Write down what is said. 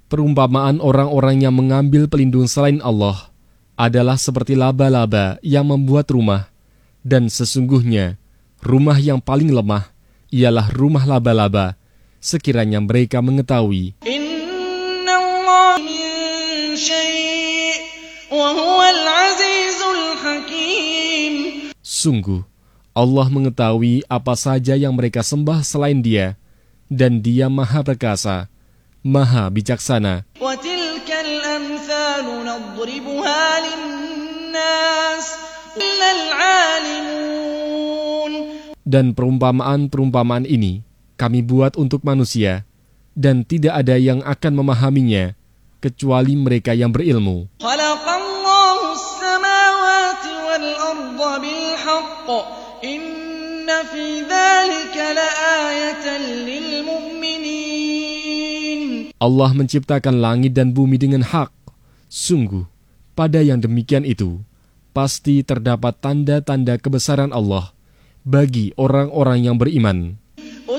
Perumpamaan orang-orang yang mengambil pelindung selain Allah adalah seperti laba-laba yang membuat rumah, dan sesungguhnya rumah yang paling lemah ialah rumah laba-laba, sekiranya mereka mengetahui. Inna Allah min syai' wa huwal azizul hakim. Sungguh, Allah mengetahui apa saja yang mereka sembah selain Dia, dan Dia Maha Perkasa, Maha Bijaksana. Wa tilkal amthalu nadribuha linnas illal 'alimun. Dan perumpamaan-perumpamaan ini kami buat untuk manusia, dan tidak ada yang akan memahaminya kecuali mereka yang berilmu. Khalaqallahu as-samawati wal arda bil haqq. Inna fi dzalika laayatan lil mu'minin. Allah menciptakan langit dan bumi dengan hak. Sungguh, pada yang demikian itu, pasti terdapat tanda-tanda kebesaran Allah bagi orang-orang yang beriman.